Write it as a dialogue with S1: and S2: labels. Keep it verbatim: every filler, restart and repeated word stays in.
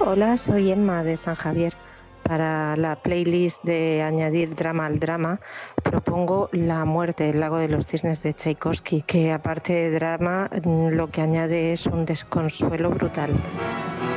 S1: Hola, soy Emma de San Javier. Para la playlist de añadir drama al drama, propongo La muerte, el lago de los cisnes de Tchaikovsky, que aparte de drama, mm, lo que añade es un desconsuelo brutal.